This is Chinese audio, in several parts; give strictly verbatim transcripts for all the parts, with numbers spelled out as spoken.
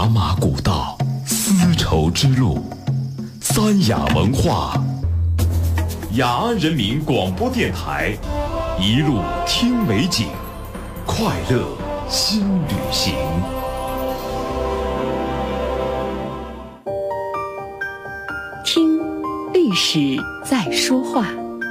茶马古道，丝绸之路，三雅文化。雅安人民广播电台，一路听美景，快乐新旅行。 听历史在说话。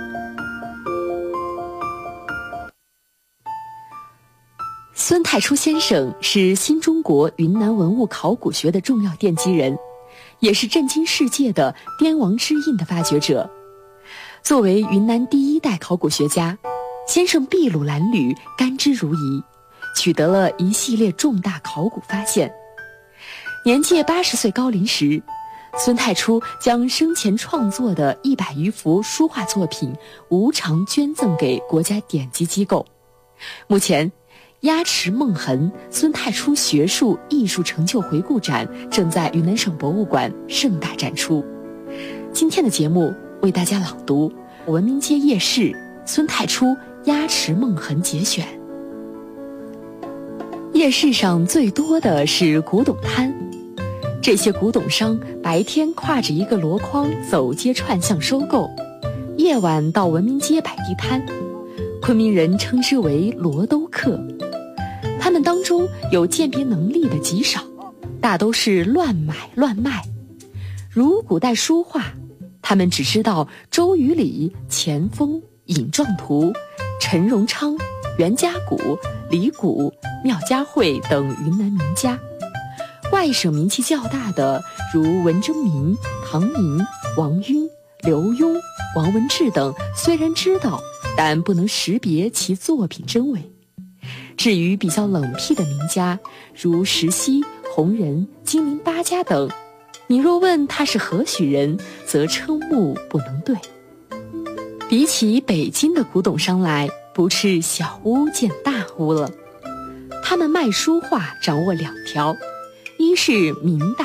孙太初先生是新中国云南文物考古学的重要奠基人，也是震惊世界的滇王之印的发掘者。作为云南第一代考古学家，先生筚路蓝缕，甘之如饴，取得了一系列重大考古发现。年届八十岁高龄时，孙太初将生前创作的一百余幅书画作品无偿捐赠给国家典籍机构。目前鸭池梦痕孙太初学术艺术成就回顾展正在云南省博物馆盛大展出。今天的节目为大家朗读文明街夜市孙太初鸭池梦痕节选。夜市上最多的是古董摊，这些古董商白天挎着一个箩筐走街串巷收购，夜晚到文明街摆地摊，昆明人称之为罗兜客。他们当中有鉴别能力的极少，大都是乱买乱卖。如古代书画，他们只知道周瑜礼、钱锋、尹壮图、陈荣昌、袁家谷、李谷、廖家慧等云南名家。外省名气较大的如文征明、唐寅、王晕、刘墉、王文志等虽然知道，但不能识别其作品真伪。至于比较冷僻的名家，如石溪、洪仁、金陵八家等，你若问他是何许人，则瞠目不能对。比起北京的古董商来，不是小巫见大巫了。他们卖书画掌握两条，一是明代